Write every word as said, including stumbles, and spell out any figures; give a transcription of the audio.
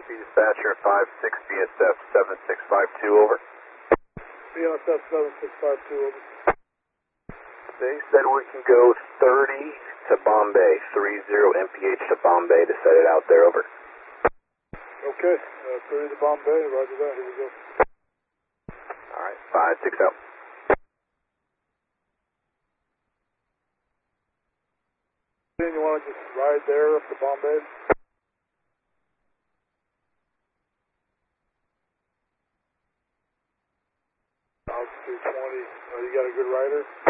Dispatcher five six B S F seven six five two, over. B S F seven six five two, over. They said we can go thirty to Bombay, thirty M P H to Bombay to set it out there, over. Okay, uh, thirty to Bombay, roger that, here we go. Alright, five six out. You want to just ride there up to Bombay? Altitude twenty, uh, you got a good rider?